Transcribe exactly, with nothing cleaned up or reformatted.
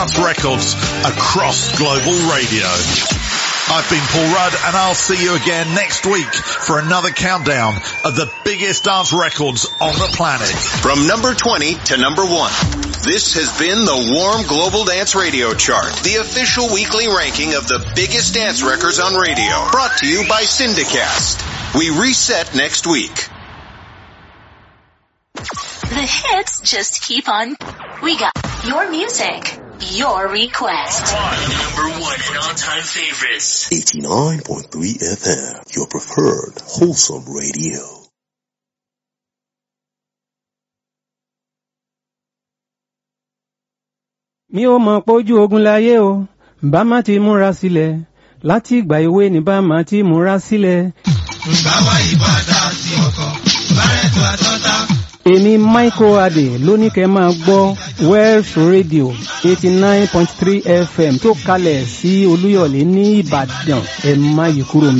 Records across global radio. I've been Paul Rudd, and I'll see you again next week for another countdown of the biggest dance records on the planet. From number twenty to number one, this has been the Warm Global Dance Radio Chart, the official weekly ranking of the biggest dance records on radio, brought to you by Syndicast. We reset next week. The hits just keep on. We got your music, your request. Number one and all-time favorites. eighty-nine point three F M, your preferred wholesome radio. Mi ò mọ̀ pójú ogun láyé o, bá má ti múra sílẹ̀, láti ìgbà ìwé ni bá má ti múra sílẹ̀. Báwa ìbádá sí ọkọ̀, bárẹ̀tọ̀ àtọ́ta. Èmi Michael Adé ló ní kẹ́ máa gbọ́ Welsh Radio eighty-nine point three F M tó kalẹ̀ sí Olúyọ̀lé ní Ìbàdàn. Ẹ má yí kúrò.